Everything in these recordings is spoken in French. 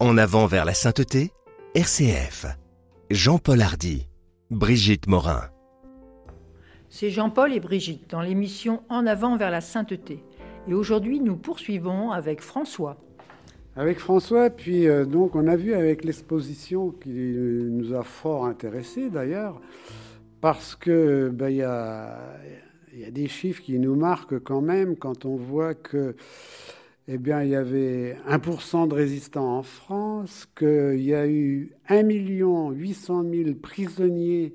En avant vers la sainteté, RCF. Jean-Paul Hardy, Brigitte Morin. C'est Jean-Paul et Brigitte dans l'émission En avant vers la sainteté. Et aujourd'hui, nous poursuivons avec François. Avec François, puis donc on a vu avec l'exposition qui nous a fort intéressés d'ailleurs, parce que il y a des chiffres qui nous marquent quand même quand on voit que il y avait 1% de résistants en France, qu'il y a eu 1 800 000 prisonniers,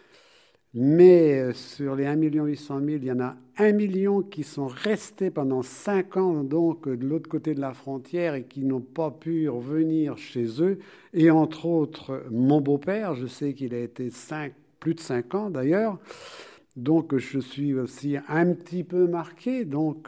mais sur les 1 800 000, il y en a 1 million qui sont restés pendant 5 ans donc de l'autre côté de la frontière et qui n'ont pas pu revenir chez eux. Et entre autres, mon beau-père, je sais qu'il a été plus de 5 ans d'ailleurs, donc je suis aussi un petit peu marqué, donc...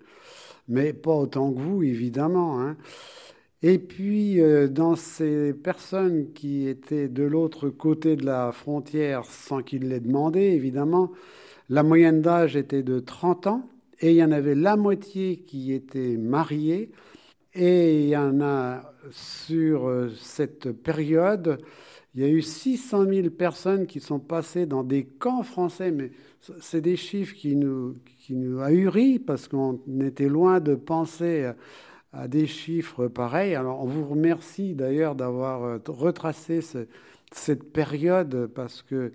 mais pas autant que vous, évidemment. Hein. Et puis, dans ces personnes qui étaient de l'autre côté de la frontière, sans qu'ils l'aient demandé, évidemment, la moyenne d'âge était de 30 ans, et il y en avait la moitié qui étaient mariés, et il y en a, sur cette période, il y a eu 600 000 personnes qui sont passées dans des camps français, mais c'est des chiffres qui nous ahurissent parce qu'on était loin de penser à des chiffres pareils. Alors on vous remercie d'ailleurs d'avoir retracé cette période parce que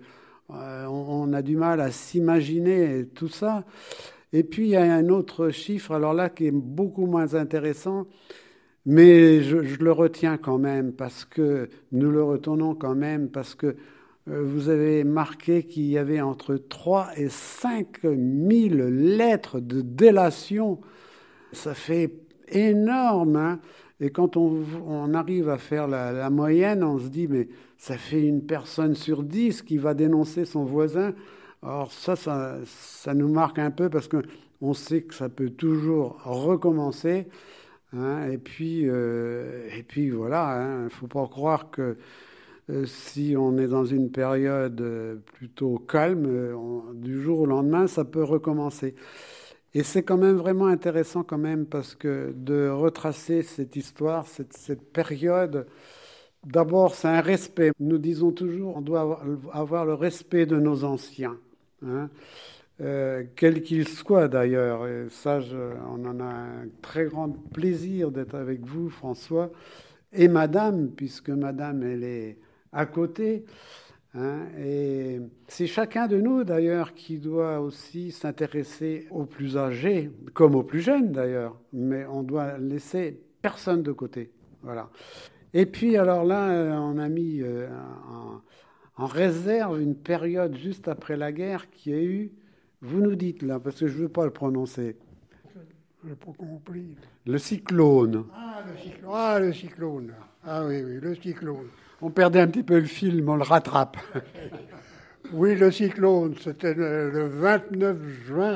on a du mal à s'imaginer tout ça. Et puis il y a un autre chiffre, alors là qui est beaucoup moins intéressant, mais je le retiens quand même parce que nous le retenons quand même parce que vous avez marqué qu'il y avait entre 3 et 5 000 lettres de délation. Ça fait énorme. Hein. Et quand on arrive à faire la moyenne, on se dit, mais ça fait une personne sur 10 qui va dénoncer son voisin. Alors ça nous marque un peu parce qu'on sait que ça peut toujours recommencer. Hein. Et puis voilà, il ne faut pas croire que si on est dans une période plutôt calme, du jour au lendemain, ça peut recommencer. Et c'est quand même vraiment intéressant quand même parce que de retracer cette histoire, cette période, d'abord c'est un respect. Nous disons toujours on doit avoir le respect de nos anciens, hein, quels qu'ils soient d'ailleurs. Et ça, on en a un très grand plaisir d'être avec vous, François, et Madame, puisque Madame, elle est à côté. Hein, et c'est chacun de nous, d'ailleurs, qui doit aussi s'intéresser aux plus âgés, comme aux plus jeunes, d'ailleurs. Mais on doit laisser personne de côté. Voilà. Et puis, alors là, on a mis en réserve une période juste après la guerre qui a eu, vous nous dites là, parce que je ne veux pas le prononcer. Je n'ai pas compris. Le cyclone. Le cyclone. Ah oui, le cyclone. On perdait un petit peu le fil, mais on le rattrape. Oui, le cyclone, c'était le 29 juin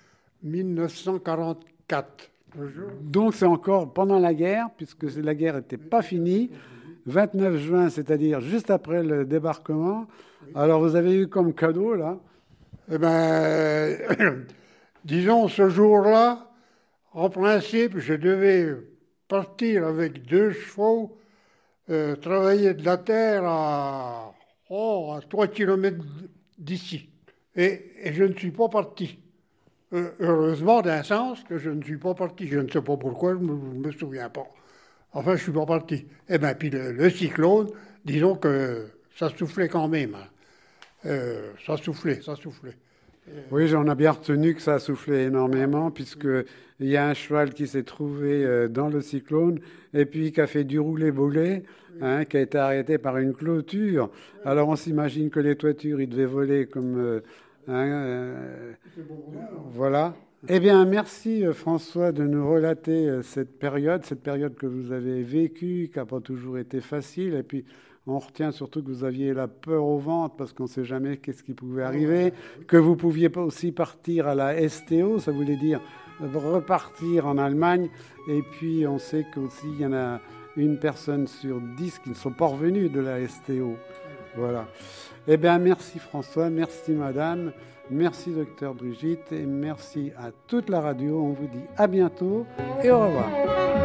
1944. Donc c'est encore pendant la guerre, puisque la guerre n'était pas finie. 29 juin, c'est-à-dire juste après le débarquement. Alors vous avez eu comme cadeau, là? Eh bien, disons, ce jour-là, en principe, je devais partir avec 2 chevaux, travailler de la terre à 3 kilomètres d'ici. Et je ne suis pas parti. Heureusement, d'un sens, que je ne suis pas parti. Je ne sais pas pourquoi, je ne me souviens pas. Enfin, je ne suis pas parti. Eh bien, puis le cyclone, disons que ça soufflait quand même. Ça soufflait. Oui, j'en ai bien retenu que ça a soufflé énormément, puisqu'il y a un cheval qui s'est trouvé dans le cyclone, et puis qui a fait du roulé-boulé, hein, qui a été arrêté par une clôture. Alors on s'imagine que les toitures, ils devaient voler comme... voilà. Eh bien, merci François de nous relater cette période que vous avez vécue, qui n'a pas toujours été facile, et puis... On retient surtout que vous aviez la peur au ventre parce qu'on ne sait jamais qu'est-ce qui pouvait arriver, que vous pouviez pas aussi partir à la STO, ça voulait dire repartir en Allemagne. Et puis on sait qu'aussi il y en a une personne sur 10 qui ne sont pas revenus de la STO. Voilà. Eh bien merci François, merci Madame, merci Docteur Brigitte et merci à toute la radio. On vous dit à bientôt et au revoir.